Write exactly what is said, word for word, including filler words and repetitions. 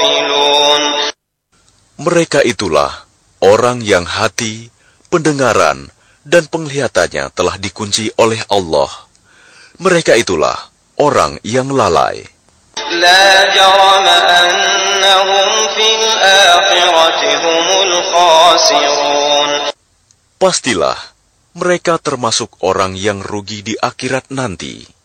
غافلون. Mereka itulah orang yang hati, pendengaran, dan penglihatannya telah dikunci oleh Allah. Mereka itulah orang yang lalai. لا جرم أنهم في الآخرة هم الخاسرون. Pastilah mereka termasuk orang yang rugi di akhirat nanti.